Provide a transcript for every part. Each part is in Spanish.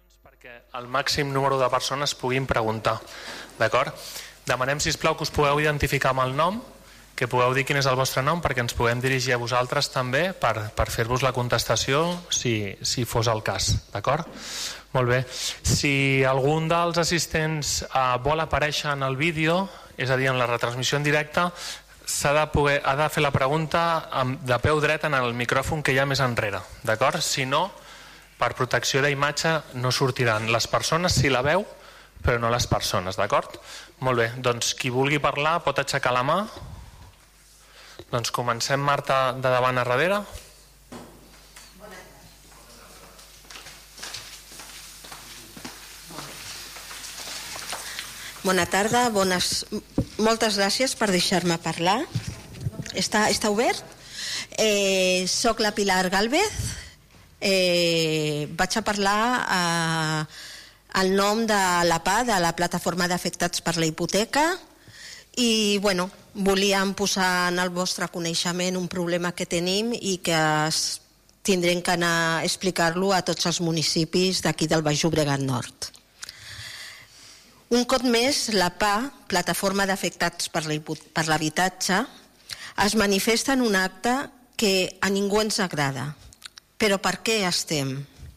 perquè el màxim número de persones puguin preguntar, d'acord? Demanem, sisplau, que us pugueu identificar amb el nom, que pugueu dir quin és el vostre nom perquè ens puguem dirigir a vosaltres també per fer-vos la contestació si fos el cas, d'acord? Molt bé. Si algun dels assistents vol aparèixer en el vídeo, és a dir, en la retransmissió en directe, ha de fer la pregunta de peu dret en el micròfon que hi ha més enrere, d'acord? Si no, per protecció d'imatge no sortiran les persones si la veu, però no les persones, d'acord? Molt bé, doncs qui vulgui parlar pot aixecar la mà. Doncs comencem, Marta, de davant a darrere. Bona tarda, moltes gràcies per deixar-me parlar. Està obert? Soc la Pilar Gálvez. Vaig a parlar al nom de la PA, de la Plataforma d'Afectats per la Hipoteca, i volíem posar en el vostre coneixement un problema que tenim i que tindrem que anar a explicar-lo a tots els municipis d'aquí del Baix Llobregat Nord. Un cop més, la PA, Plataforma d'Afectats per l'Habitatge, es manifesta en un acte que a ningú ens agrada. Però per què estem?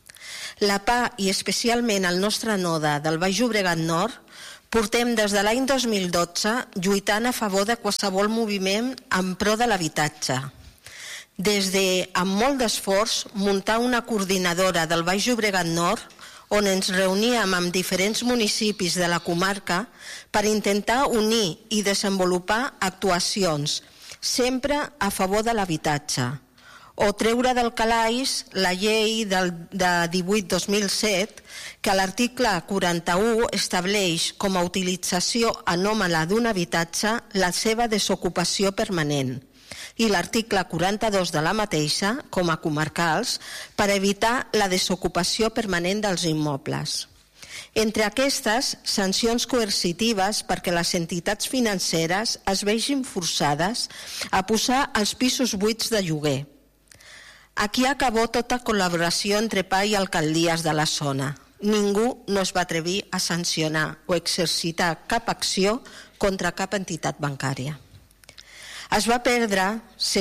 La PA, i especialment el nostre node del Baix Llobregat Nord, portem des de l'any 2012 lluitant a favor de qualsevol moviment en pro de l'habitatge. Des de, amb molt d'esforç, muntar una coordinadora del Baix Llobregat Nord on ens reuníem amb diferents municipis de la comarca per intentar unir i desenvolupar actuacions, sempre a favor de l'habitatge, o treure del calaix la llei de 18-2007, que a l'article 41 estableix com a utilització anòmala d'un habitatge la seva desocupació permanent, i l'article 42 de la mateixa, com a comarcals, per evitar la desocupació permanent dels immobles. Entre aquestes, sancions coercitives perquè les entitats financeres es vegin forçades a posar els pisos buits de lloguer. Aquí acabó tota col·laboració entre PA i alcaldies de la zona. Ningú no es va atrevir a sancionar o exercitar cap acció contra cap entitat bancària. Es va perdre,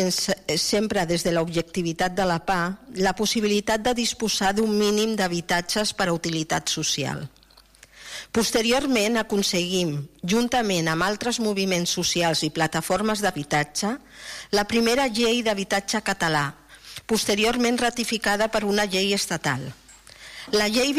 sempre des de l'objectivitat de la PA, la possibilitat de disposar d'un mínim d'habitatges per a utilitat social. Posteriorment aconseguim, juntament amb altres moviments socials i plataformes d'habitatge, la primera llei d'habitatge català, posteriorment ratificada per una llei estatal. La llei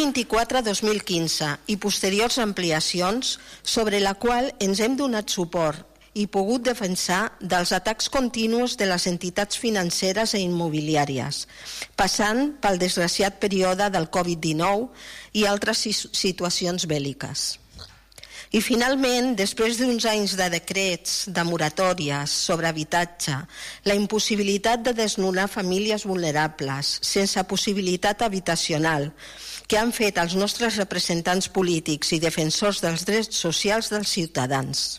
24/2015 i posteriors ampliacions, sobre la qual ens hem donat suport i pogut defensar dels atacs continus de les entitats financeres i immobiliàries, passant pel desgraciat període del Covid-19 i altres situacions bèl·liques. I finalment, després d'uns anys de decrets, de moratòries sobre habitatge, la impossibilitat de desnonar famílies vulnerables, sense possibilitat habitacional, que han fet els nostres representants polítics i defensors dels drets socials dels ciutadans.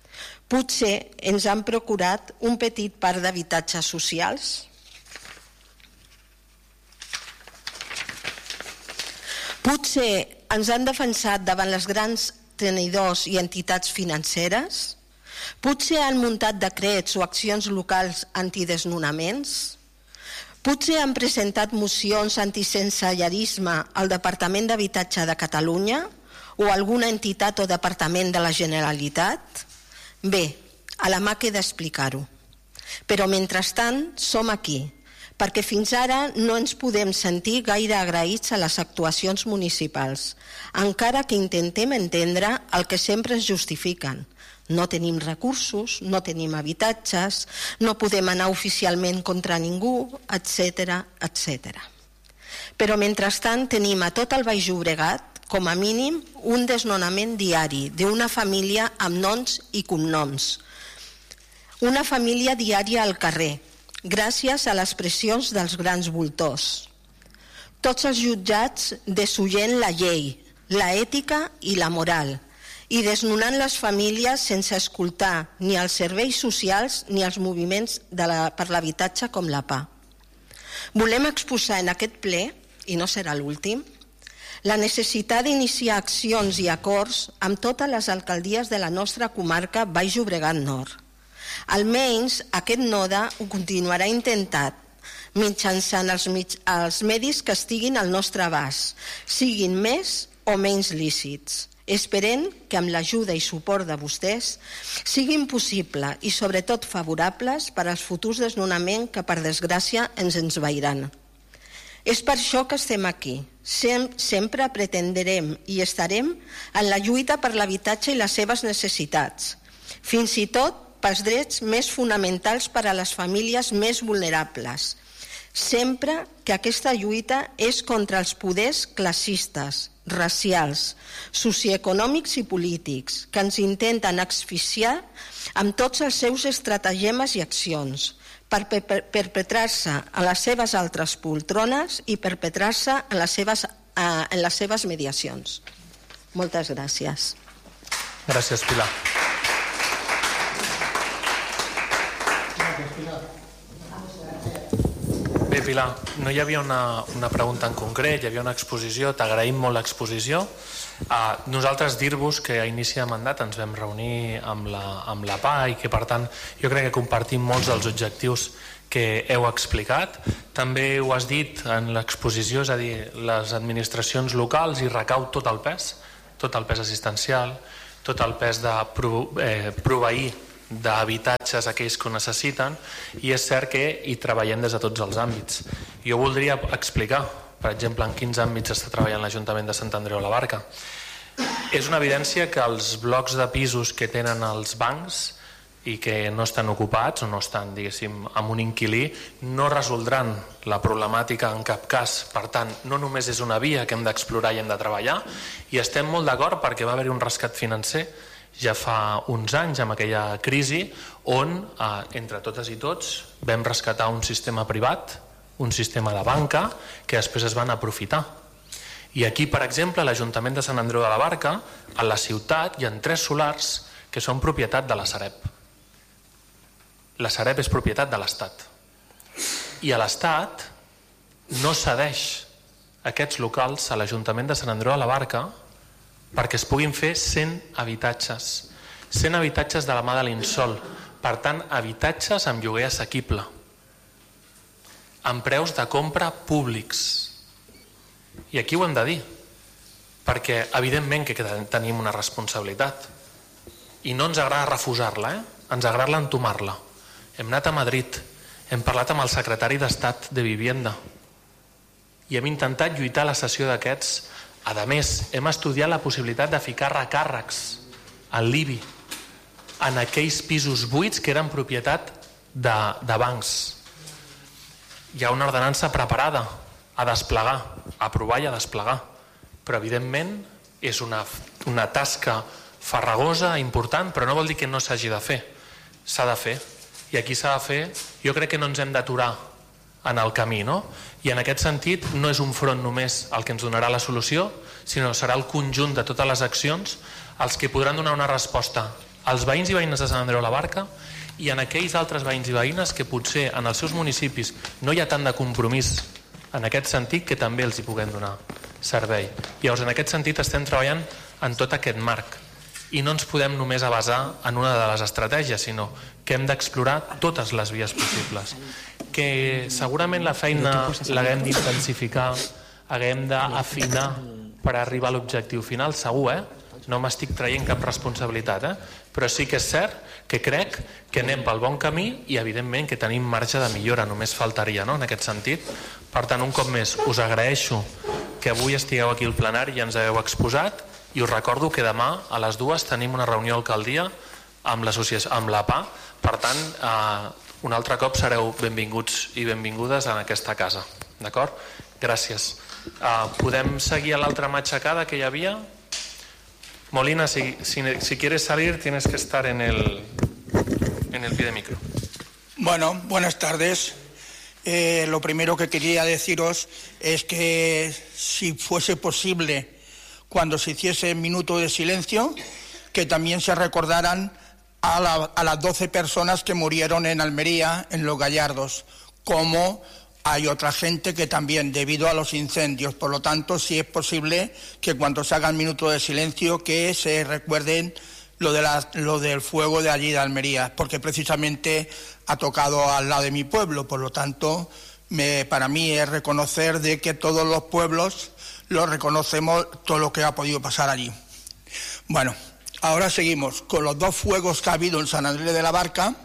Potser ens han procurat un petit parc d'habitatges socials? Potser ens han defensat davant les grans tenidors i entitats financeres? Potser han muntat decrets o accions locals antidesnonaments? Potser han presentat mocions antisensellarisme al Departament d'Habitatge de Catalunya o alguna entitat o departament de la Generalitat? Bé, a la mà queda explicar-ho. Però mentrestant som aquí, perquè fins ara no ens podem sentir gaire agraïts a les actuacions municipals, encara que intentem entendre el que sempre ens justifiquen. No tenim recursos, no tenim habitatges, no podem anar oficialment contra ningú, etc. Però mentrestant tenim a tot el Baix Llobregat, com a mínim, un desnonament diari d'una família amb noms i cognoms. Una família diària al carrer, gràcies a les pressions dels grans voltors. Tots els jutjats desoient la llei, la ètica i la moral, i desnonant les famílies sense escoltar ni els serveis socials ni els moviments per l'habitatge com la PA. Volem exposar en aquest ple, i no serà l'últim, la necessitat d'iniciar accions i acords amb totes les alcaldies de la nostra comarca Baix Llobregat Nord. Almenys aquest node ho continuarà intentant mitjançant els medis que estiguin al nostre abast, siguin més o menys lícits. Esperem que amb l'ajuda i suport de vostès siguin possible i sobretot favorables per als futurs desnonaments que per desgràcia ens veiran. És per això que estem aquí. Sempre pretendrem i estarem en la lluita per l'habitatge i les seves necessitats, fins i tot pels drets més fonamentals per a les famílies més vulnerables, sempre que aquesta lluita és contra els poders classistes, racials, socioeconòmics i polítics que ens intenten asfixiar amb tots els seus estratagemes i accions per perpetrar-se a les seves altres poltrones i perpetrar-se en les seves mediacions. Moltes gràcies. Gràcies, Pilar. Bé, Pilar, no hi havia una pregunta en concret, hi havia una exposició, t'agraïm molt l'exposició. Nosaltres dir-vos que a inici de mandat ens vam reunir amb la PA i que per tant jo crec que compartim molts dels objectius que heu explicat. També ho has dit en l'exposició, és a dir, les administracions locals hi recau tot el pes assistencial, tot el pes de proveir d'habitatges aquells que ho necessiten, i és cert que hi treballem des de tots els àmbits. Jo voldria explicar, per exemple, en quins àmbits està treballant l'Ajuntament de Sant Andreu de la Barca. És una evidència que els blocs de pisos que tenen els bancs i que no estan ocupats o no estan, diguéssim, amb un inquilí, no resoldran la problemàtica en cap cas. Per tant, no només és una via que hem d'explorar i hem de treballar, i estem molt d'acord perquè va haver-hi un rescat financer ja fa uns anys amb aquella crisi on, entre totes i tots, vam rescatar un sistema privat, un sistema de banca, que després es van aprofitar. I aquí, per exemple, a l'Ajuntament de Sant Andreu de la Barca, a la ciutat hi ha 3 solars que són propietat de la Sareb. La Sareb és propietat de l'Estat. I a l'Estat no cedeix aquests locals a l'Ajuntament de Sant Andreu de la Barca perquè es puguin fer 100 habitatges. 100 habitatges de la mà de l'Insol. Per tant, habitatges amb lloguer assequible, amb preus de compra públics. I aquí ho hem de dir, perquè evidentment que tenim una responsabilitat. I no ens agrada refusar-la, ens agrada entomar-la. Hem anat a Madrid, hem parlat amb el secretari d'Estat de Vivienda i hem intentat lluitar la cessió d'aquests. A més, hem estudiat la possibilitat de ficar recàrrecs al l'IBI en aquells pisos buits que eren propietat de bancs. Hi ha una ordenança preparada a desplegar, a aprovar i a desplegar, però evidentment és una tasca farragosa, important, però no vol dir que no s'hagi de fer. S'ha de fer, i aquí s'ha de fer. Jo crec que no ens hem d'aturar en el camí, no? I en aquest sentit no és un front només el que ens donarà la solució, sinó serà el conjunt de totes les accions els que podran donar una resposta als veïns i veïnes de Sant Andreu de la Barca i en aquells altres veïns i veïnes que potser en els seus municipis no hi ha tant de compromís en aquest sentit, que també els hi puguem donar servei. Llavors, en aquest sentit estem treballant en tot aquest marc i no ens podem només basar en una de les estratègies, sinó que hem d'explorar totes les vies possibles. Que segurament la feina l'haguem d'intensificar, haguem d'afinar per arribar a l'objectiu final, segur, no m'estic traient cap responsabilitat, però sí que és cert que crec que anem pel bon camí i evidentment que tenim marge de millora, només faltaria, no?, en aquest sentit. Per tant, un cop més, us agraeixo que avui estigueu aquí al plenari i ens hagueu exposat, i us recordo que demà a les 2 tenim una reunió a l'alcaldia amb la PA. Per tant, un altre cop sereu benvinguts i benvingudes en aquesta casa, d'acord? Gràcies. Podem seguir a l'altra matxacada que hi havia? Molina, si quieres salir tienes que estar en el pie de micro. Bueno, buenas tardes. Lo primero que quería deciros es que si fuese posible, cuando se hiciese minuto de silencio, que también se recordaran a las 12 personas que murieron en Almería, en Los Gallardos, como hay otra gente que también, debido a los incendios. Por lo tanto, sí es posible que cuando se haga el minuto de silencio que se recuerden lo del fuego de allí de Almería, porque precisamente ha tocado al lado de mi pueblo. Por lo tanto, para mí es reconocer de que todos los pueblos lo reconocemos, todo lo que ha podido pasar allí. Bueno, ahora seguimos con los dos fuegos que ha habido en San Andrés de la Barca.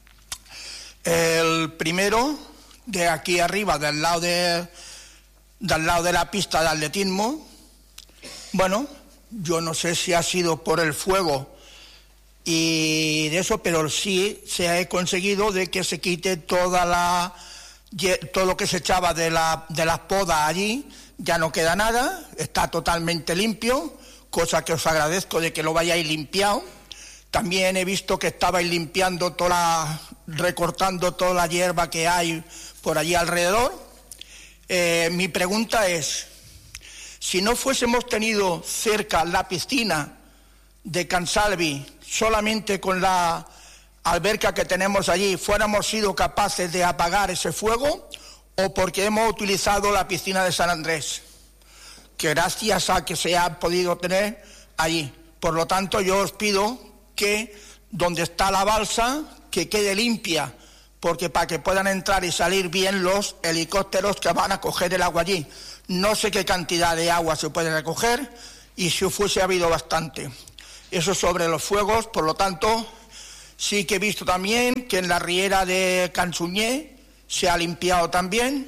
El primero, de aquí arriba, del lado de la pista de atletismo. Bueno, yo no sé si ha sido por el fuego y de eso, pero sí se ha conseguido de que se quite todo lo que se echaba de las podas allí. Ya no queda nada, está totalmente limpio, cosa que os agradezco de que lo hayáis limpiado. También he visto que estabais limpiando recortando toda la hierba que hay por allí alrededor. Mi pregunta es, si no fuésemos tenido cerca la piscina de Cansalvi, solamente con la alberca que tenemos allí, fuéramos sido capaces de apagar ese fuego, o porque hemos utilizado la piscina de San Andrés, que gracias a que se ha podido tener allí. Por lo tanto, yo os pido que donde está la balsa, que quede limpia, porque para que puedan entrar y salir bien los helicópteros que van a coger el agua allí. No sé qué cantidad de agua se puede recoger, y si fuese ha habido bastante. Eso sobre los fuegos. Por lo tanto, sí que he visto también que en la riera de Cansuñé se ha limpiado también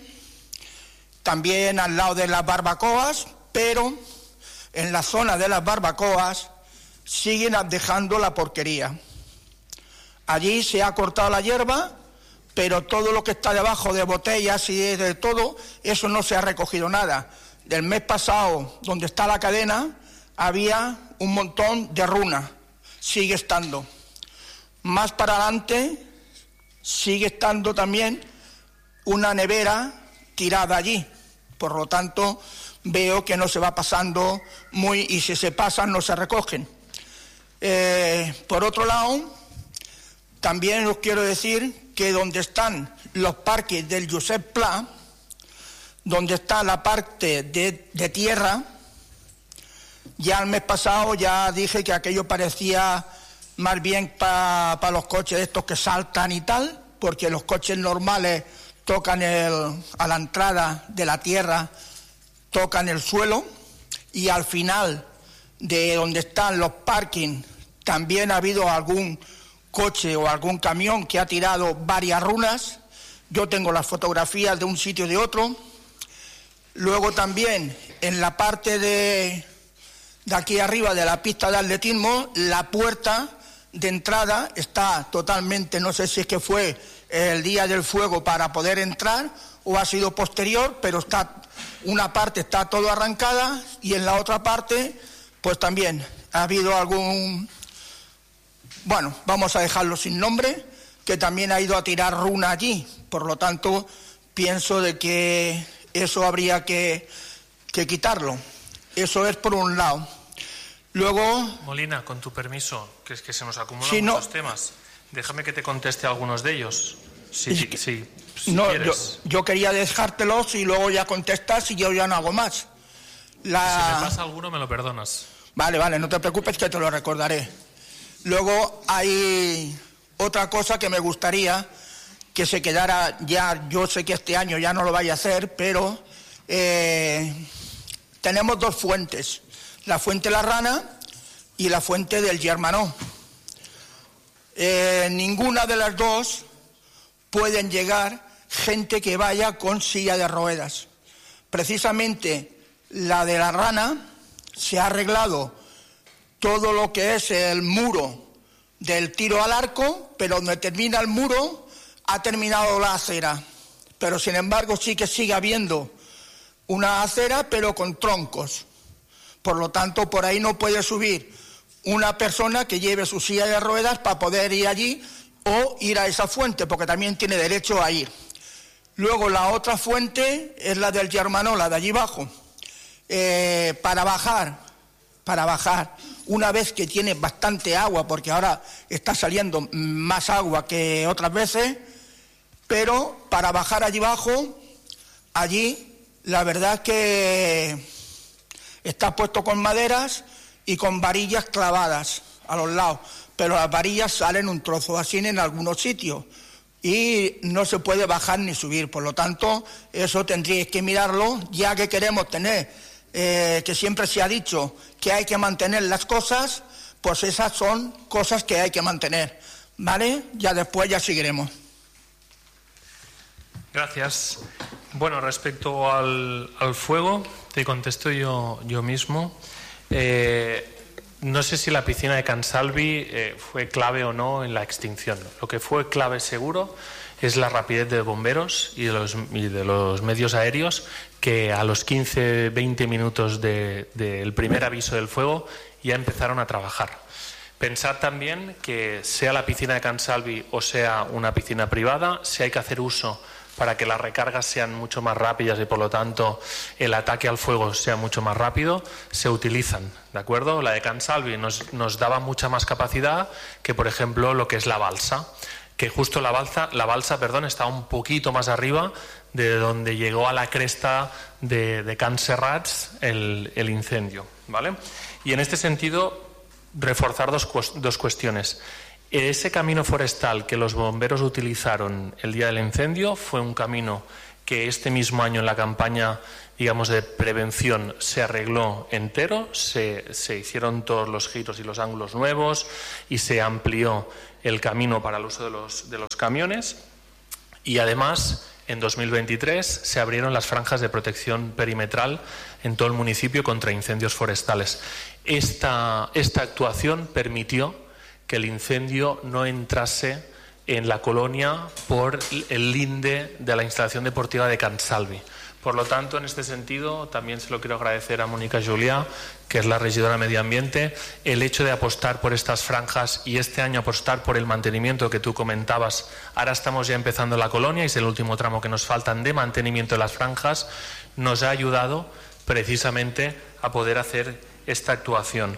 al lado de las barbacoas, pero en la zona de las barbacoas siguen dejando la porquería. Allí se ha cortado la hierba, pero todo lo que está debajo de botellas y de todo, eso no se ha recogido nada. Del mes pasado, donde está la cadena, había un montón de runa, sigue estando. Más para adelante sigue estando también una nevera tirada allí. Por lo tanto, veo que no se va pasando y si se pasan no se recogen. Por otro lado, también os quiero decir que donde están los parques del Josep Pla, donde está la parte de tierra, ya el mes pasado ya dije que aquello parecía más bien para los coches estos que saltan y tal, porque los coches normales tocan a la entrada de la tierra, tocan el suelo, y al final de donde están los parkings también ha habido algún coche o algún camión que ha tirado varias runas. Yo tengo las fotografías de un sitio y de otro. Luego también en la parte de aquí arriba de la pista de atletismo, la puerta de entrada está totalmente, no sé si es que fue el día del fuego para poder entrar o ha sido posterior, pero una parte está todo arrancada y en la otra parte pues también ha habido vamos a dejarlo sin nombre, que también ha ido a tirar runa allí. Por lo tanto, pienso de que eso habría que quitarlo. Eso es por un lado. Luego... Molina, con tu permiso, que es que se nos acumulan muchos temas. Déjame que te conteste algunos de ellos. Si quieres. Yo quería dejártelos y luego ya contestas y yo ya no hago más. Si me pasa alguno, me lo perdonas. Vale, no te preocupes que te lo recordaré. Luego hay otra cosa que me gustaría que se quedara ya, yo sé que este año ya no lo vaya a hacer, pero tenemos dos fuentes, la fuente La Rana y la fuente del Germanó. Ninguna de las dos pueden llegar gente que vaya con silla de ruedas. Precisamente la de La Rana se ha arreglado todo lo que es el muro del tiro al arco, pero donde termina el muro ha terminado la acera. Pero sin embargo sí que sigue habiendo una acera, pero con troncos. Por lo tanto, por ahí no puede subir una persona que lleve su silla de ruedas para poder ir allí o ir a esa fuente, porque también tiene derecho a ir. Luego la otra fuente es la del Germanó, la de allí abajo. Para bajar, una vez que tiene bastante agua, porque ahora está saliendo más agua que otras veces, pero para bajar allí abajo Allí, la verdad que está puesto con maderas y con varillas clavadas a los lados, pero las varillas salen un trozo así en algunos sitios y no se puede bajar ni subir. Por lo tanto, eso tendríais que mirarlo, ya que queremos tener, que siempre se ha dicho que hay que mantener las cosas, pues esas son cosas que hay que mantener, ¿vale? Ya después ya seguiremos. Gracias. Bueno, respecto al fuego, te contesto yo mismo. No sé si la piscina de Cansalvi fue clave o no en la extinción. Lo que fue clave seguro es la rapidez de bomberos y de los medios aéreos, que a los 15-20 minutos del primer aviso del fuego ya empezaron a trabajar. Pensad también que sea la piscina de Cansalvi o sea una piscina privada, si hay que hacer uso para que las recargas sean mucho más rápidas y por lo tanto el ataque al fuego sea mucho más rápido, se utilizan, ¿de acuerdo? La de Cansalvi nos daba mucha más capacidad que, por ejemplo, lo que es la balsa, que justo la balsa, está un poquito más arriba de donde llegó a la cresta de Can Serrats el incendio, ¿vale? Y en este sentido, reforzar dos cuestiones. Ese camino forestal que los bomberos utilizaron el día del incendio fue un camino que este mismo año en la campaña, digamos, de prevención se arregló entero, se hicieron todos los giros y los ángulos nuevos y se amplió el camino para el uso de los camiones, y además en 2023 se abrieron las franjas de protección perimetral en todo el municipio contra incendios forestales. Esta actuación permitió que el incendio no entrase en la colonia por el linde de la instalación deportiva de Cansalvi. Por lo tanto, en este sentido, también se lo quiero agradecer a Mónica Juliá, que es la regidora de Medio Ambiente, el hecho de apostar por estas franjas y este año apostar por el mantenimiento que tú comentabas. Ahora estamos ya empezando la colonia y es el último tramo que nos faltan de mantenimiento de las franjas. Nos ha ayudado precisamente a poder hacer esta actuación.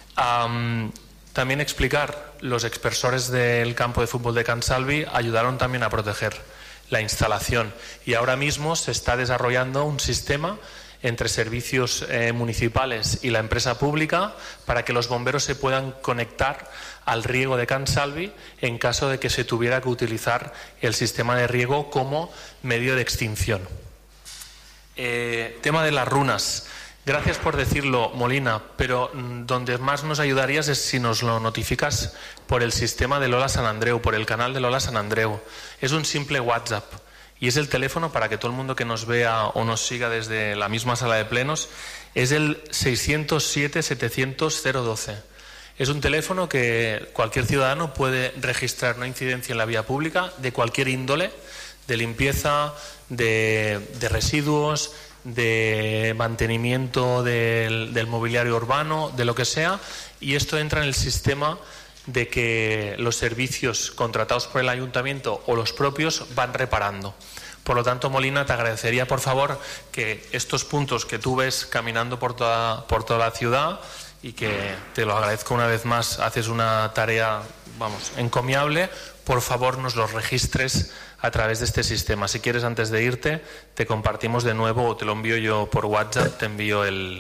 También explicar, los expersores del campo de fútbol de Cansalvi ayudaron también a proteger la instalación y ahora mismo se está desarrollando un sistema entre servicios municipales y la empresa pública para que los bomberos se puedan conectar al riego de Cansalvi en caso de que se tuviera que utilizar el sistema de riego como medio de extinción. Tema de las runas. Gracias por decirlo, Molina, pero donde más nos ayudarías es si nos lo notificas por el sistema de Lola San Andreu, por el canal de Lola San Andreu. Es un simple WhatsApp y es el teléfono para que todo el mundo que nos vea o nos siga desde la misma sala de plenos, es el 607-700-012. Es un teléfono que cualquier ciudadano puede registrar una incidencia en la vía pública de cualquier índole, de limpieza, de residuos, de mantenimiento del mobiliario urbano, de lo que sea, y esto entra en el sistema de que los servicios contratados por el ayuntamiento o los propios van reparando. Por lo tanto, Molina, te agradecería por favor que estos puntos que tú ves caminando por toda la ciudad, y que te lo agradezco una vez más, haces una tarea, encomiable, por favor nos los registres a través de este sistema. Si quieres, antes de irte, te compartimos de nuevo o te lo envío yo por WhatsApp, te envío el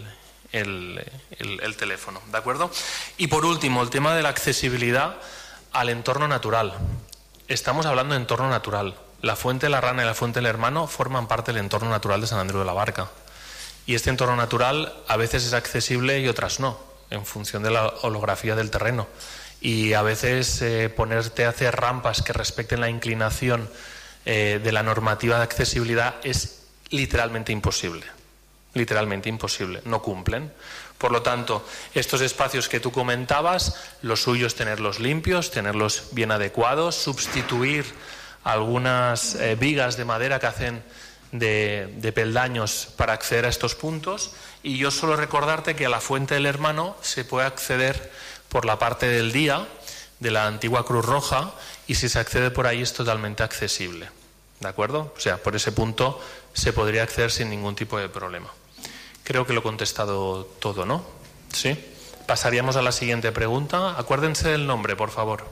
teléfono, ¿de acuerdo? Y por último, el tema de la accesibilidad al entorno natural. Estamos hablando de entorno natural. La Fuente de la Rana y la Fuente del Hermano forman parte del entorno natural de San Andreu de la Barca. Y este entorno natural a veces es accesible y otras no, en función de la orografía del terreno. Y a veces ponerte a hacer rampas que respecten la inclinación de la normativa de accesibilidad es literalmente imposible. Literalmente imposible, no cumplen. Por lo tanto, estos espacios que tú comentabas, lo suyo es tenerlos limpios, tenerlos bien adecuados, sustituir algunas vigas de madera que hacen de peldaños para acceder a estos puntos. Y yo solo recordarte que a la Fuente del Hermano se puede acceder por la parte del día de la antigua Cruz Roja, y si se accede por ahí es totalmente accesible, ¿de acuerdo? O sea, por ese punto se podría acceder sin ningún tipo de problema. Creo que lo he contestado todo, ¿no? ¿Sí? Pasaríamos a la siguiente pregunta. Acuérdense del nombre, por favor.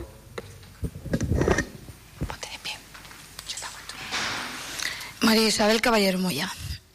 María Isabel Caballero Moya.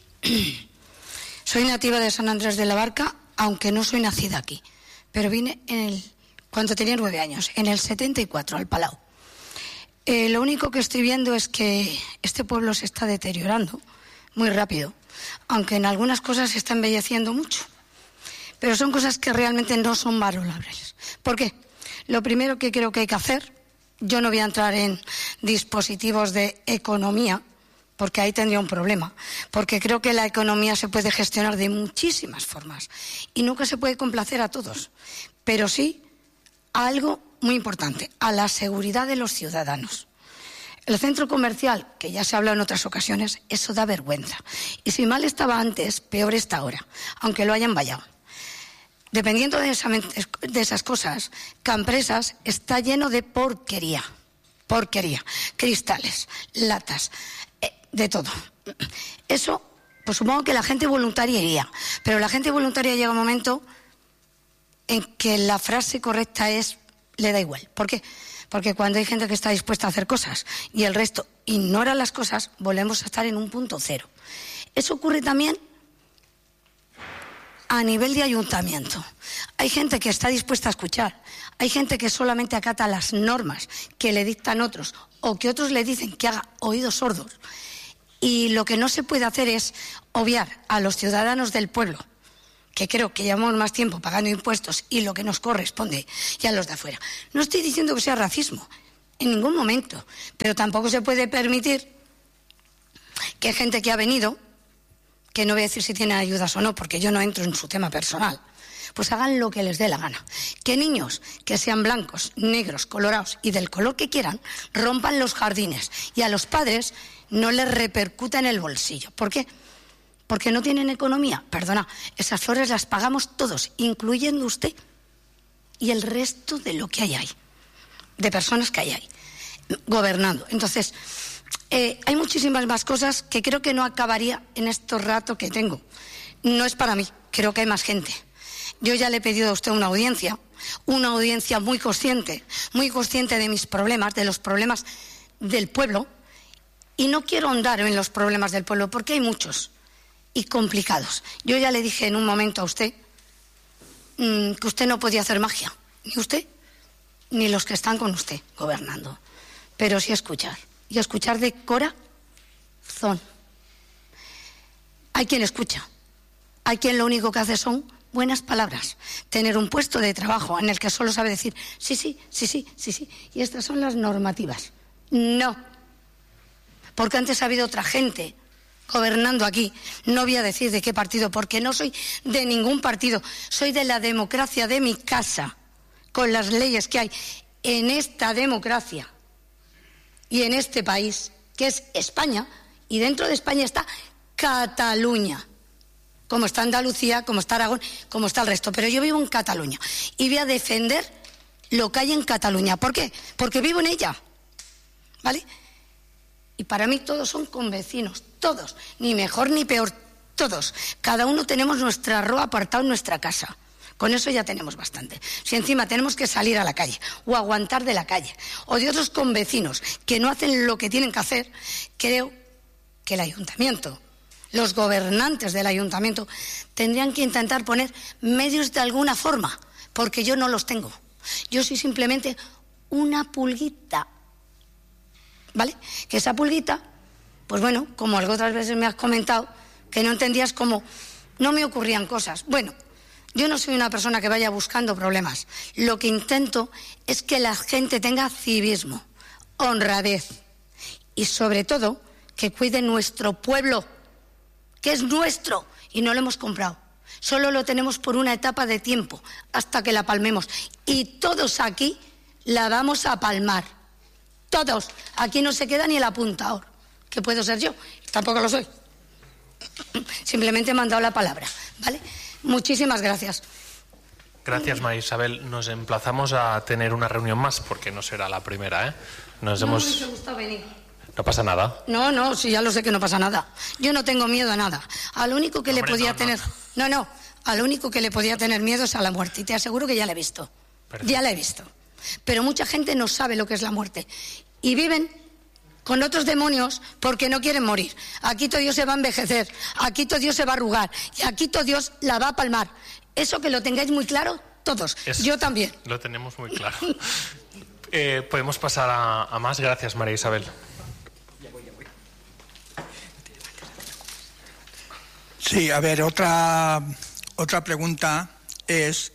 Soy nativa de San Andrés de la Barca, aunque no soy nacida aquí, pero vine cuando tenía 9 años, en el 74, al Palau. Lo único que estoy viendo es que este pueblo se está deteriorando muy rápido, aunque en algunas cosas se está embelleciendo mucho. Pero son cosas que realmente no son valorables. ¿Por qué? Lo primero que creo que hay que hacer, yo no voy a entrar en dispositivos de economía, porque ahí tendría un problema, porque creo que la economía se puede gestionar de muchísimas formas y nunca se puede complacer a todos, pero sí a algo muy importante, a la seguridad de los ciudadanos. El centro comercial, que ya se ha hablado en otras ocasiones, eso da vergüenza. Y si mal estaba antes, peor está ahora, aunque lo hayan vallado. Dependiendo de esas cosas, Campresas está lleno de porquería, cristales, latas, de todo. Eso, pues supongo que la gente voluntaria iría, pero la gente voluntaria llega un momento en que la frase correcta es, le da igual. ¿Por qué? Porque cuando hay gente que está dispuesta a hacer cosas y el resto ignora las cosas, volvemos a estar en un punto cero. Eso ocurre también a nivel de ayuntamiento. Hay gente que está dispuesta a escuchar, hay gente que solamente acata las normas que le dictan otros o que otros le dicen que haga oídos sordos. Y lo que no se puede hacer es obviar a los ciudadanos del pueblo, que creo que llevamos más tiempo pagando impuestos y lo que nos corresponde, y a los de afuera. No estoy diciendo que sea racismo, en ningún momento, pero tampoco se puede permitir que gente que ha venido, que no voy a decir si tienen ayudas o no, porque yo no entro en su tema personal, pues hagan lo que les dé la gana. Que niños que sean blancos, negros, colorados y del color que quieran, rompan los jardines y a los padres no les repercuta en el bolsillo. ¿Por qué? Porque no tienen economía. Perdona, esas flores las pagamos todos, incluyendo usted y el resto de lo que hay ahí, de personas que hay ahí, gobernando. Entonces, hay muchísimas más cosas que creo que no acabaría en estos ratos que tengo. No es para mí, creo que hay más gente. Yo ya le he pedido a usted una audiencia muy consciente de mis problemas, de los problemas del pueblo, y no quiero ahondar en los problemas del pueblo, porque hay muchos y complicados. Yo ya le dije en un momento a usted que usted no podía hacer magia, ni usted, ni los que están con usted gobernando, pero sí escuchar, y escuchar de corazón. Hay quien escucha, hay quien lo único que hace son buenas palabras, tener un puesto de trabajo en el que solo sabe decir sí, y estas son las normativas. No, porque antes ha habido otra gente gobernando aquí. No voy a decir de qué partido, porque no soy de ningún partido, soy de la democracia de mi casa, con las leyes que hay en esta democracia y en este país, que es España, y dentro de España está Cataluña, como está Andalucía, como está Aragón, como está el resto. Pero yo vivo en Cataluña y voy a defender lo que hay en Cataluña. ¿Por qué? Porque vivo en ella, ¿vale? Y para mí todos son convecinos, todos, ni mejor ni peor, todos. Cada uno tenemos nuestro arroz apartado en nuestra casa. Con eso ya tenemos bastante. Si encima tenemos que salir a la calle o aguantar de la calle o de otros convecinos que no hacen lo que tienen que hacer, creo que el ayuntamiento, los gobernantes del ayuntamiento tendrían que intentar poner medios de alguna forma, porque yo no los tengo. Yo soy simplemente una pulguita, ¿vale? Que esa pulguita, pues bueno, como algo otras veces me has comentado, que no entendías cómo no me ocurrían cosas. Bueno, yo no soy una persona que vaya buscando problemas. Lo que intento es que la gente tenga civismo, honradez y sobre todo que cuide nuestro pueblo, que es nuestro y no lo hemos comprado. Solo lo tenemos por una etapa de tiempo hasta que la palmemos. Y todos aquí la vamos a palmar. Todos. Aquí no se queda ni el apuntador, que puedo ser yo. Tampoco lo soy. Simplemente me han dado la palabra, ¿vale? Muchísimas gracias. Gracias, María Isabel. Nos emplazamos a tener una reunión más, porque no será la primera, ¿eh? No me hubiese gustado venir. No pasa nada. No, sí, ya lo sé que no pasa nada. Yo no tengo miedo a nada. A lo único que le podía tener... No, a lo único que le podía tener miedo es a la muerte. Y te aseguro que ya la he visto. Perfecto. Ya la he visto. Pero mucha gente no sabe lo que es la muerte. Y viven con otros demonios porque no quieren morir. Aquí todo Dios se va a envejecer, aquí todo Dios se va a arrugar y aquí todo Dios la va a palmar. Eso que lo tengáis muy claro todos. Yo también. Lo tenemos muy claro. Podemos pasar a más. Gracias, María Isabel. Sí, a ver, otra pregunta es,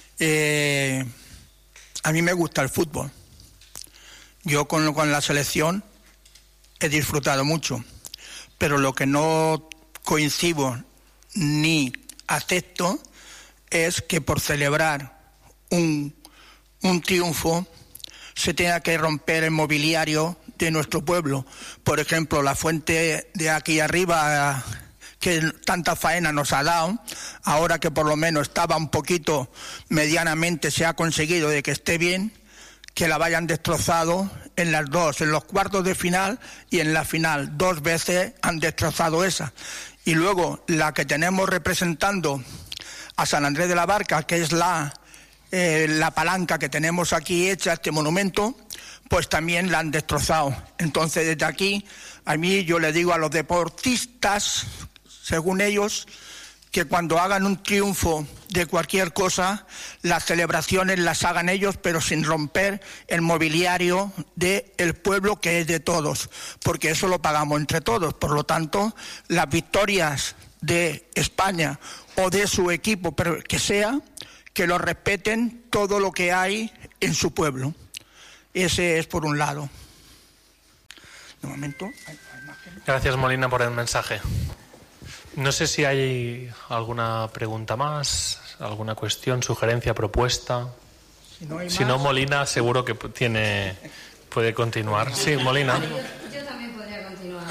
a mí me gusta el fútbol. Yo con la selección he disfrutado mucho, pero lo que no coincido ni acepto es que por celebrar un triunfo se tenga que romper el mobiliario de nuestro pueblo. Por ejemplo, la fuente de aquí arriba, que tanta faena nos ha dado, ahora que por lo menos estaba un poquito medianamente, se ha conseguido de que esté bien, que la vayan destrozado en las dos, en los cuartos de final y en la final. 2 veces han destrozado esa. Y luego la que tenemos representando a San Andrés de la Barca, que es la palanca que tenemos aquí hecha, este monumento, pues también la han destrozado. Entonces, desde aquí, a mí yo le digo a los deportistas, según ellos, que cuando hagan un triunfo de cualquier cosa, las celebraciones las hagan ellos, pero sin romper el mobiliario del pueblo, que es de todos, porque eso lo pagamos entre todos. Por lo tanto, las victorias de España o de su equipo, pero que sea, que lo respeten todo lo que hay en su pueblo. Ese es por un lado. De momento, Gracias, Molina, por el mensaje. No sé si hay alguna pregunta más, alguna cuestión, sugerencia, propuesta. Si no, Molina seguro que puede continuar. Sí, Molina. Yo también podría continuar.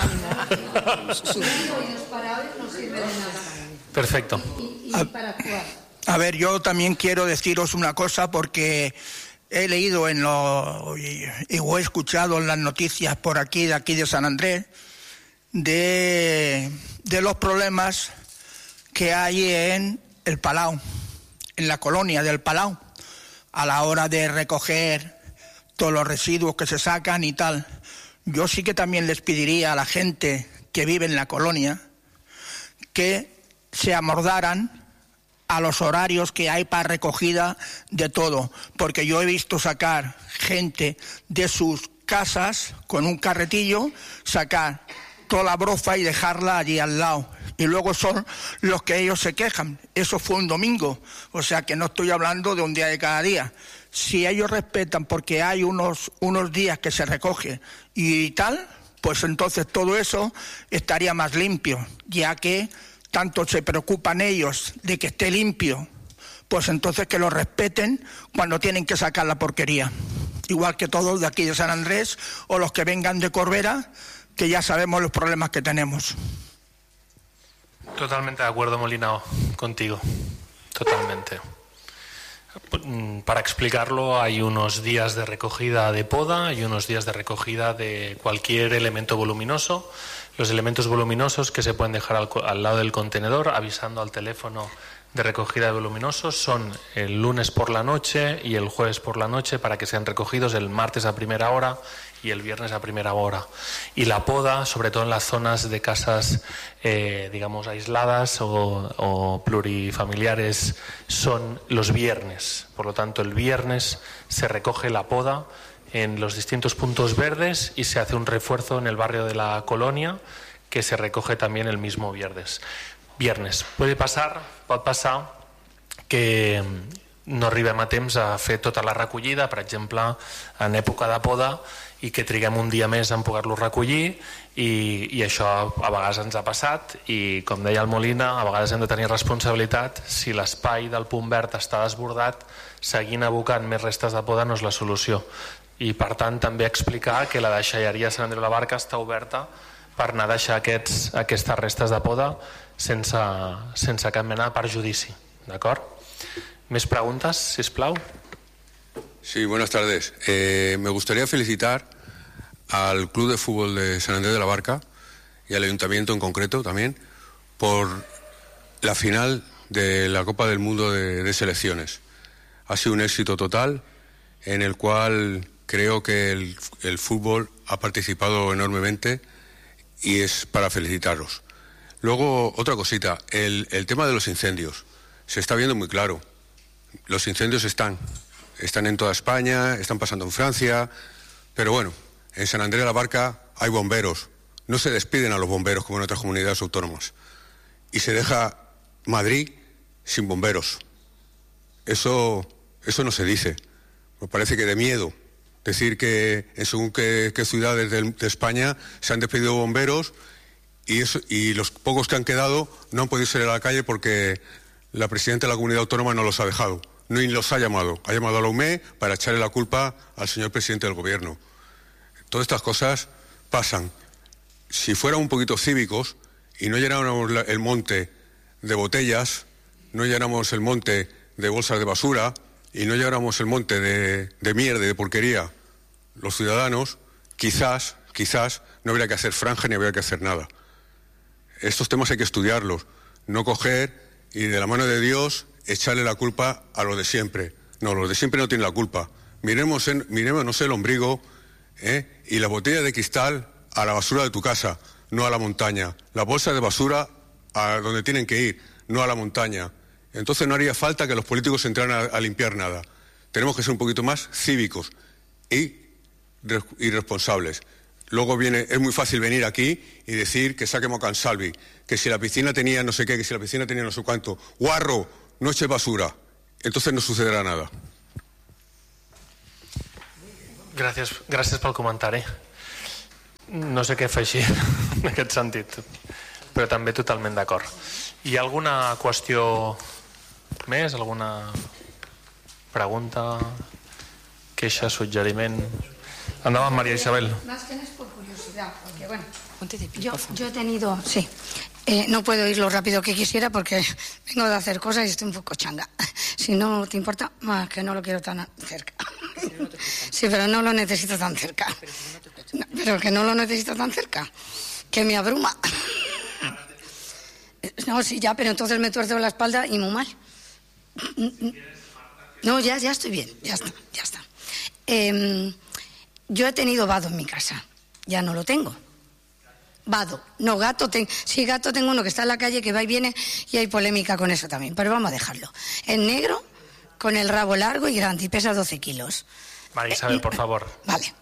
No sirve de nada. Perfecto. Y para actuar. A ver, yo también quiero deciros una cosa, porque he leído o he escuchado en las noticias por aquí, de San Andrés, de los problemas que hay en el Palau, en la colonia del Palau, a la hora de recoger todos los residuos que se sacan y tal. Yo sí que también les pediría a la gente que vive en la colonia que se amordaran a los horarios que hay para recogida de todo, porque yo he visto sacar gente de sus casas con un carretillo, sacar toda la broza y dejarla allí al lado, y luego son los que ellos se quejan. Eso fue un domingo, o sea que no estoy hablando de un día de cada día. Si ellos respetan, porque hay unos días que se recoge y tal, pues entonces todo eso estaría más limpio, ya que tanto se preocupan ellos de que esté limpio, pues entonces que lo respeten cuando tienen que sacar la porquería. Igual que todos de aquí de San Andrés o los que vengan de Corbera, que ya sabemos los problemas que tenemos. Totalmente de acuerdo, Molina, contigo. Totalmente. Para explicarlo, hay unos días de recogida de poda y unos días de recogida de cualquier elemento voluminoso. Los elementos voluminosos que se pueden dejar al lado del contenedor, avisando al teléfono de recogida de voluminosos, son el lunes por la noche y el jueves por la noche, para que sean recogidos el martes a primera hora y el viernes a primera hora. Y la poda, sobre todo en las zonas de casas, digamos, aisladas o plurifamiliares, son los viernes. Por lo tanto, el viernes se recoge la poda en los distintos puntos verdes y se hace un refuerzo en el barrio de la Colonia, que se recoge también el mismo viernes. Pot passar que no arribem a temps a fer tota la recollida, per exemple, en època de poda, i que triguem un dia més en poder-lo recollir, i això a vegades ens ha passat, i com deia el Molina, a vegades hem de tenir responsabilitat. Si l'espai del punt verd està desbordat, seguint abocant més restes de poda no és la solució. I per tant també explicar que la deixalleria Sant Andreu de la Barca està oberta per anar a deixar aquestes restes de poda sense cap mena de perjudici. ¿D'acord? ¿Més preguntas, sisplau? Sí, buenas tardes. Me gustaría felicitar al Club de Fútbol de San Andrés de la Barca y al Ayuntamiento en concreto también por la final de la Copa del Mundo de selecciones. Ha sido un éxito total en el cual creo que el fútbol ha participado enormemente y es para felicitaros. Luego, otra cosita, el tema de los incendios. Se está viendo muy claro. Los incendios están en toda España, están pasando en Francia, pero bueno, en San Andrés de la Barca hay bomberos. No se despiden a los bomberos como en otras comunidades autónomas. Y se deja Madrid sin bomberos. Eso no se dice. Me parece que de miedo decir que en según qué ciudades de España se han despedido bomberos y los pocos que han quedado no han podido salir a la calle porque la presidenta de la comunidad autónoma no los ha dejado, ni los ha llamado a la UME para echarle la culpa al señor presidente del gobierno. Todas estas cosas pasan. Si fueran un poquito cívicos y no llenáramos el monte de botellas, no llenáramos el monte de bolsas de basura y no llenáramos el monte de mierda y de porquería, los ciudadanos, quizás no habría que hacer franja ni habría que hacer nada. Estos temas hay que estudiarlos, no coger y de la mano de Dios echarle la culpa a los de siempre. No, los de siempre no tienen la culpa. Miremos el ombligo y la botella de cristal a la basura de tu casa, no a la montaña. La bolsa de basura a donde tienen que ir, no a la montaña. Entonces no haría falta que los políticos entraran a limpiar nada. Tenemos que ser un poquito más cívicos y responsables. Luego es muy fácil venir aquí y decir que saquemos a Cansalvi, que si la piscina tenía no sé qué, que si la piscina tenía no sé cuánto. Guarro, no eches basura. Entonces no sucederà nada. Gràcies pel comentari. No sé què afegir en aquest sentit, però també totalment d'acord. Hi ha alguna qüestió més? Alguna pregunta, queixa, suggeriment? Endavant, María Isabel. Más que no es por curiosidad, porque bueno, yo he tenido, sí, no puedo ir lo rápido que quisiera porque vengo de hacer cosas y estoy un poco changa. Si no te importa, más que no lo quiero tan cerca. Sí, pero no lo necesito tan cerca. Pero que no lo necesito tan cerca, que me abruma. No, sí, ya, pero entonces me tuerzo la espalda y muy mal. No, ya estoy bien, ya está. Yo he tenido vado en mi casa, ya no lo tengo. Vado, no gato, sí, gato tengo uno que está en la calle que va y viene y hay polémica con eso también, pero vamos a dejarlo. Es negro, con el rabo largo y grande y pesa 12 kilos. María Isabel, por favor. Vale.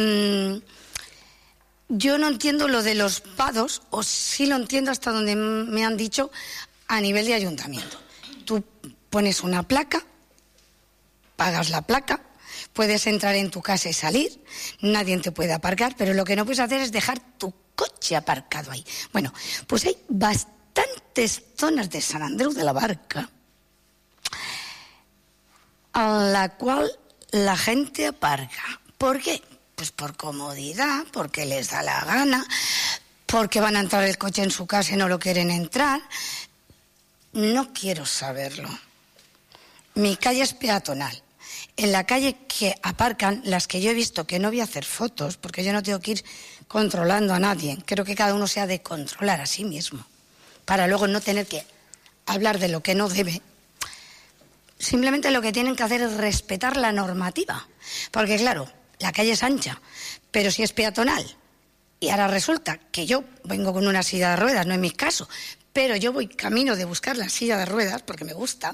Yo no entiendo lo de los vados, o sí lo entiendo hasta donde me han dicho a nivel de ayuntamiento. Tú pones una placa, pagas la placa, puedes entrar en tu casa y salir, nadie te puede aparcar, pero lo que no puedes hacer es dejar tu coche aparcado ahí. Bueno, pues hay bastantes zonas de San Andreu de la Barca a la cual la gente aparca. ¿Por qué? Pues por comodidad, porque les da la gana, porque van a entrar el coche en su casa y no lo quieren entrar. No quiero saberlo. Mi calle es peatonal. En la calle que aparcan, las que yo he visto, que no voy a hacer fotos, porque yo no tengo que ir controlando a nadie. Creo que cada uno se ha de controlar a sí mismo, para luego no tener que hablar de lo que no debe. Simplemente lo que tienen que hacer es respetar la normativa. Porque claro, la calle es ancha, pero si es peatonal, y ahora resulta que yo vengo con una silla de ruedas, no es mi caso, pero yo voy camino de buscar la silla de ruedas porque me gusta,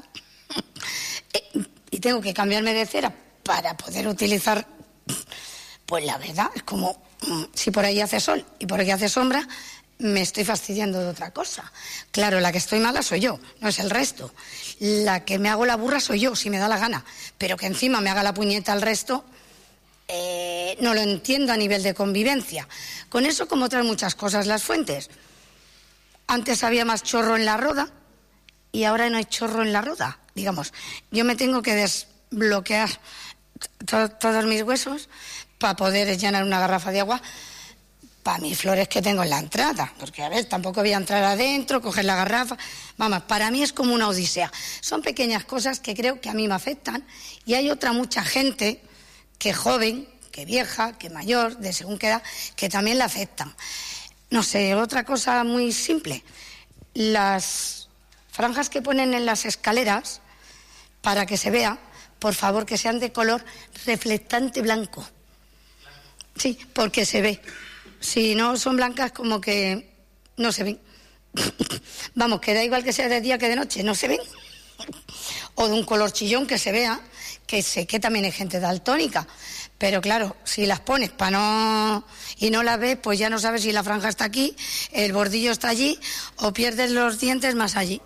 y tengo que cambiarme de acera para poder utilizar, pues la verdad, es como si por ahí hace sol y por aquí hace sombra, me estoy fastidiando de otra cosa. Claro, la que estoy mala soy yo, no es el resto. La que me hago la burra soy yo, si me da la gana, pero que encima me haga la puñeta al resto, no lo entiendo a nivel de convivencia. Con eso, como otras muchas cosas, las fuentes. Antes había más chorro en la roda y ahora no hay chorro en la roda. Digamos, yo me tengo que desbloquear todos mis huesos para poder llenar una garrafa de agua para mis flores que tengo en la entrada, porque a ver, tampoco voy a entrar adentro, coger la garrafa, vamos, para mí es como una odisea. Son pequeñas cosas que creo que a mí me afectan y hay otra mucha gente que joven, que vieja, que mayor, de según qué edad, que también le afectan. No sé, otra cosa muy simple, las franjas que ponen en las escaleras para que se vea, por favor, que sean de color reflectante blanco. Sí, porque se ve. Si no son blancas, como que no se ven. Vamos, que da igual que sea de día que de noche, no se ven. O de un color chillón que se vea, que sé que también hay gente daltónica. Pero claro, si las pones y no las ves, pues ya no sabes si la franja está aquí, el bordillo está allí o pierdes los dientes más allí.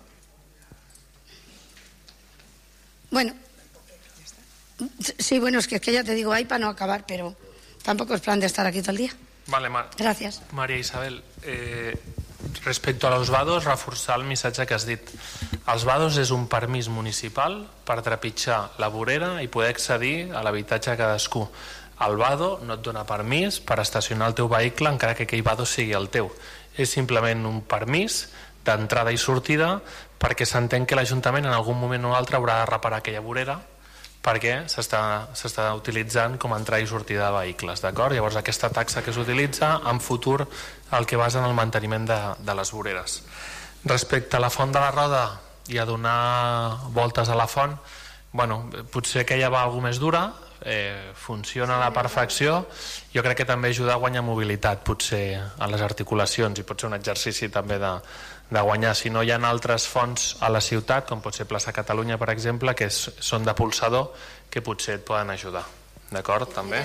Bueno, sí, bueno, es que ya te digo, hay para no acabar, pero tampoco es plan de estar aquí todo el día. Vale, Gracias. María Isabel, respecto a los vados, reforçar el missatge que has dit. Els vados és un permís municipal per trepitjar la vorera i poder accedir a l'habitatge cadascú. El vado no et dona permís per estacionar el teu vehicle encara que aquell vado sigui el teu. És simplement un permís d'entrada i sortida perquè s'entén que l'Ajuntament en algun moment o altre haurà de reparar aquella vorera perquè s'està utilitzant com a entrada i sortida de vehicles, d'acord? Llavors aquesta taxa que s'utilitza en futur el que basa en el manteniment de les voreres. Respecte a la Font de la Roda i a donar voltes a la font, bueno, potser aquella va alguna més dura, funciona a la perfecció, jo crec que també ajuda a guanyar mobilitat potser a les articulacions i pot ser un exercici també de guanyar. Si no, hi ha altres fonts a la ciutat, com pot ser Plaça Catalunya, per exemple, que són de polsador, que potser et poden ajudar. D'acord? També.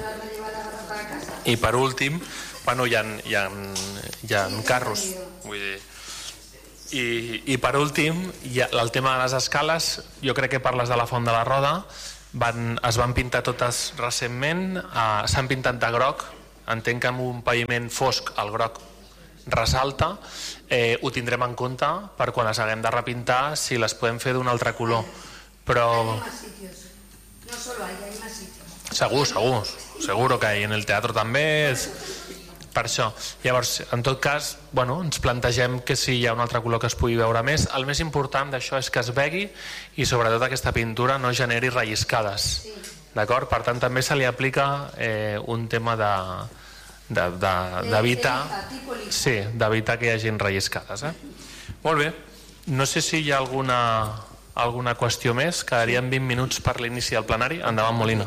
I per últim, bueno, hi ha carros, vull dir. I per últim, el tema de les escales, jo crec que parles de la Font de la Roda, es van pintar totes recentment, s'han pintat de groc, entenc que amb un paviment fosc el groc ressalta, ho tindrem en compte per quan les haguem de repintar, si les podem fer d'un altre color. Però... No solo hay más sitios. Segur que en el teatre també... Per això. Llavors, en tot cas, bueno, ens plantegem que si hi ha un altre color que es pugui veure més. El més important d'això és que es vegui i sobretot aquesta pintura no generi relliscades. D'acord? Per tant, també se li aplica un tema d'evitar que hi hagin relliscades. Molt bé. No sé si hi ha alguna qüestió més. Quedarien 20 minuts per l'inici del plenari. Endavant, Molina.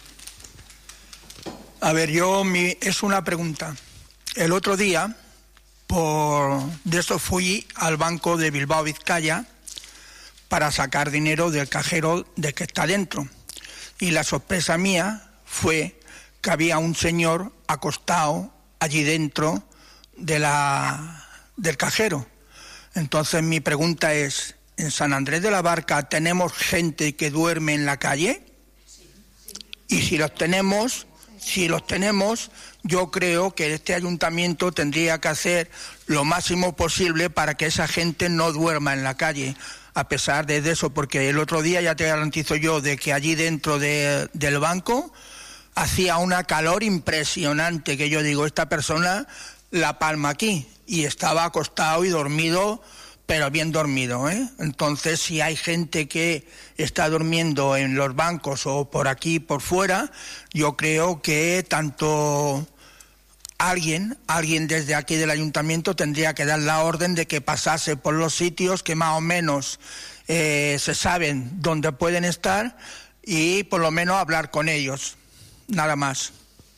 A ver, es una pregunta. El otro día, de esto fui al banco de Bilbao Vizcaya para sacar dinero del cajero de que está dentro. Y la sorpresa mía fue que había un señor acostado allí dentro del cajero. Entonces mi pregunta es, ¿en San Andrés de la Barca tenemos gente que duerme en la calle? Y si los tenemos, yo creo que este ayuntamiento tendría que hacer lo máximo posible para que esa gente no duerma en la calle, a pesar de eso, porque el otro día ya te garantizo yo de que allí dentro del banco hacía una calor impresionante, que yo digo, esta persona la palma aquí, y estaba acostado y dormido, pero bien dormido, ¿eh? Entonces, si hay gente que está durmiendo en los bancos o por aquí, por fuera, yo creo que tanto alguien desde aquí del ayuntamiento tendría que dar la orden de que pasase por los sitios que más o menos se saben dónde pueden estar y por lo menos hablar con ellos, nada más.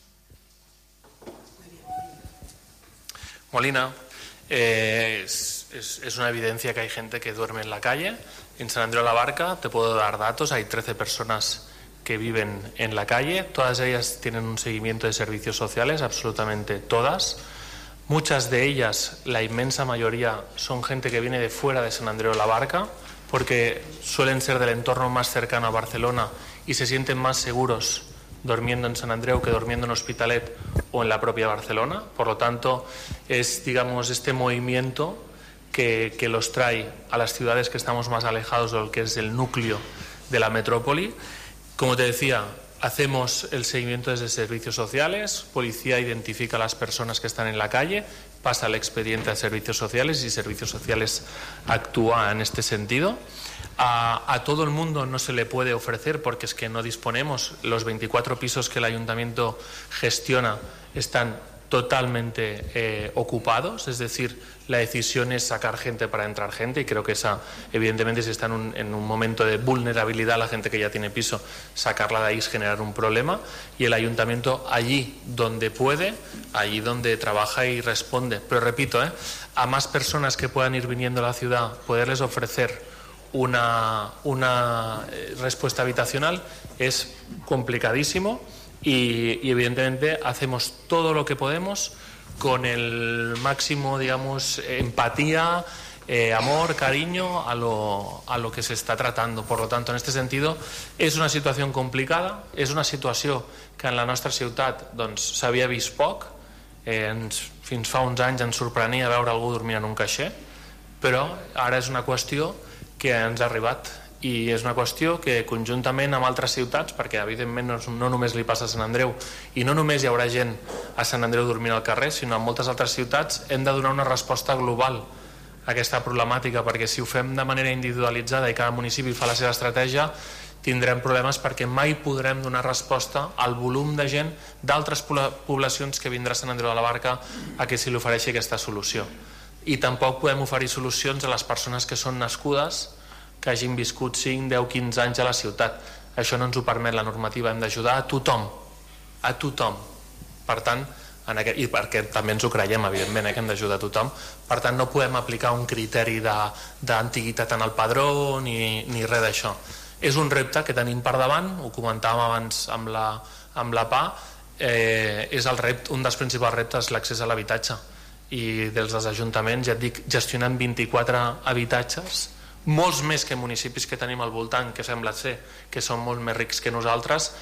Molina, es una evidencia que hay gente que duerme en la calle. En San Andreu de la Barca te puedo dar datos, hay 13 personas que viven en la calle, todas ellas tienen un seguimiento de servicios sociales, absolutamente todas. Muchas de ellas, la inmensa mayoría, son gente que viene de fuera de San Andreu de la Barca, porque suelen ser del entorno más cercano a Barcelona y se sienten más seguros durmiendo en San Andreu que durmiendo en Hospitalet o en la propia Barcelona. Por lo tanto, es, digamos, este movimiento que los trae a las ciudades que estamos más alejados de lo que es el núcleo de la metrópoli. Como te decía, hacemos el seguimiento desde servicios sociales, policía identifica a las personas que están en la calle, pasa el expediente a servicios sociales y servicios sociales actúa en este sentido. A todo el mundo no se le puede ofrecer porque es que no disponemos, los 24 pisos que el ayuntamiento gestiona están totalmente ocupados, es decir, la decisión es sacar gente para entrar gente, y creo que esa, evidentemente, si está en un momento de vulnerabilidad la gente que ya tiene piso, sacarla de ahí es generar un problema, y el ayuntamiento allí donde puede, allí donde trabaja y responde. Pero repito, a más personas que puedan ir viniendo a la ciudad, poderles ofrecer una respuesta habitacional es complicadísimo, y evidentemente hacemos todo lo que podemos con el máximo, digamos, empatía, amor, cariño a lo que se está tratando. Por lo tanto, en este sentido, és una situació complicada, és una situació que en la nostra ciutat doncs, s'havia vist poc, fins fa uns anys ens sorprenia veure algú dormint en un caixer, però ara és una qüestió que ens ha arribat, i és una qüestió que conjuntament amb altres ciutats, perquè evidentment no només li passa a Sant Andreu, i no només hi haurà gent a Sant Andreu dormint al carrer, sinó en moltes altres ciutats, hem de donar una resposta global a aquesta problemàtica, perquè si ho fem de manera individualitzada i cada municipi fa la seva estratègia, tindrem problemes, perquè mai podrem donar resposta al volum de gent d'altres poblacions que vindrà a Sant Andreu de la Barca a que se li ofereixi aquesta solució. I tampoc podem oferir solucions a les persones que són nascudes, que hagin viscut 5, 10, 15 anys a la ciutat. Això no ens ho permet la normativa, hem d'ajudar a tothom, a tothom. Per tant, i perquè també ens ho creiem, evidentment, que hem d'ajudar a tothom, per tant no podem aplicar un criteri d'antiguitat en el padró ni res d'això. És un repte que tenim per davant, ho comentàvem abans amb la PA, és un dels principals reptes l'accés a l'habitatge, i dels ajuntaments, ja et dic, gestionant 24 habitatges, molts més que municipis que tenim al voltant, que sembla ser que són molt més rics que nosaltres,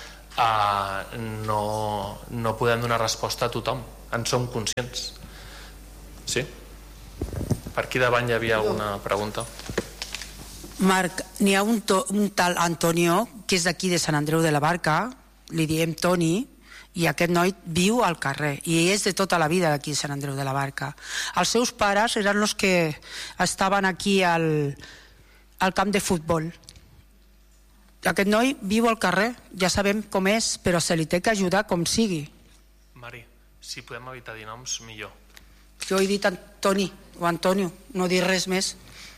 no podem donar resposta a tothom, en som conscients. Sí? Per aquí davant hi havia alguna pregunta? Marc, n'hi ha un tal Antonio que és d'aquí de Sant Andreu de la Barca, li diem Toni, i aquest noi viu al carrer i és de tota la vida d'aquí de Sant Andreu de la Barca. Els seus pares eren els que estaven aquí al camp de futbol. Aquest noi viu al carrer, ja sabem com és, però se li té que ajudar com sigui. Mari, si podem evitar dir noms, millor. Jo he dit Antoni o Antonio, no dir res més.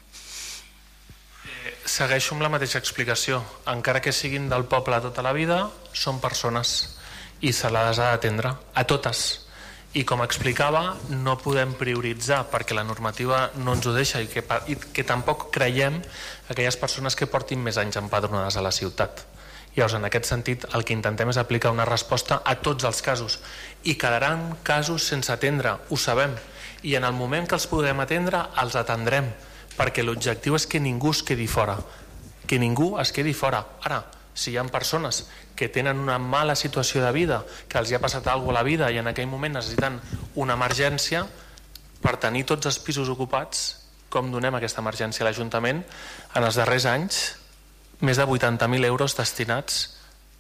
Segueixo amb la mateixa explicació. Encara que siguin del poble tota la vida, són persones i se les ha d'atendre a totes. I com explicava, no podem prioritzar perquè la normativa no ens ho deixa, i que tampoc creiem aquelles persones que portin més anys empadronades a la ciutat. Llavors, en aquest sentit, el que intentem és aplicar una resposta a tots els casos, i quedaran casos sense atendre, ho sabem, i en el moment que els podem atendre els atendrem, perquè l'objectiu és que ningú es quedi fora, que ningú es quedi fora. Ara, si hi ha persones que tenen una mala situació de vida, que els hi ha passat alguna cosa a la vida i en aquell moment necessiten una emergència, per tenir tots els pisos ocupats, com donem aquesta emergència a l'Ajuntament? En els darrers anys, més de 80.000 euros destinats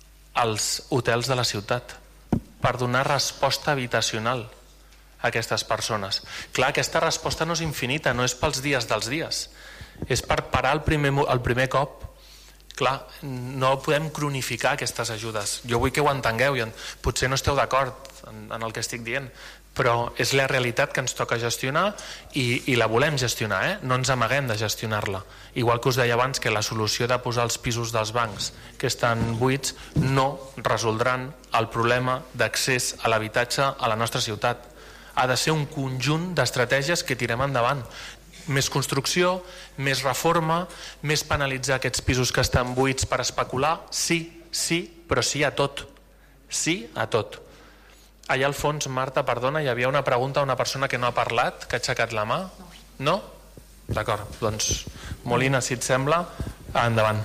als hotels de la ciutat per donar resposta habitacional a aquestes persones. Clar, aquesta resposta no és infinita, no és pels dies dels dies, és per parar el primer cop. Clar, no podem cronificar aquestes ajudes. Jo vull que ho entengueu, i potser no esteu d'acord en el que estic dient, però és la realitat que ens toca gestionar, i la volem gestionar, no ens amaguem de gestionar-la. Igual que us deia abans que la solució de posar els pisos dels bancs que estan buits no resoldran el problema d'accés a l'habitatge a la nostra ciutat. Ha de ser un conjunt d'estratègies que tirem endavant. Més construcció, més reforma, més penalitzar aquests pisos que estan buits per especular, sí, però sí a tot. Sí a tot. Allà al fons, Marta, perdona, hi havia una pregunta a una persona que no ha parlat, que ha aixecat la mà. No? D'acord, doncs, Molina, si et sembla, endavant.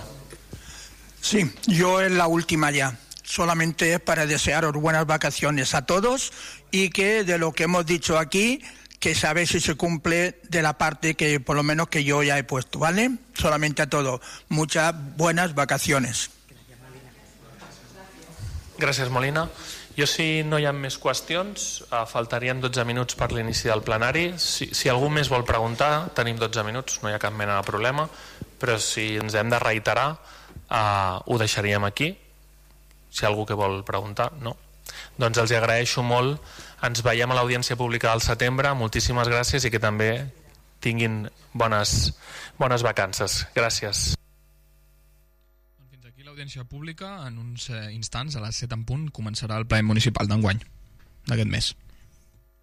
Sí, yo en la última ya. Solamente es para desearos buenas vacaciones a todos, y que de lo que hemos dicho aquí, que sabe si se cumple de la parte que por lo menos que yo ya he puesto, ¿vale? Solamente a todos. Muchas buenas vacaciones. Gràcies, Molina. Jo, si no hi ha més qüestions, faltarien 12 minuts per l'inici del plenari. Si algú més vol preguntar, tenim 12 minuts, no hi ha cap mena de problema, però si ens hem de reiterar, ho deixaríem aquí. Si algú que vol preguntar, no. Doncs els agraeixo molt Ens veiem a l'audiència pública del setembre. Moltíssimes gràcies i que també tinguin bones vacances. Gràcies. Fins aquí l'audiència pública. En uns instants, a les 7 en punt, començarà el ple municipal d'enguany d'aquest mes.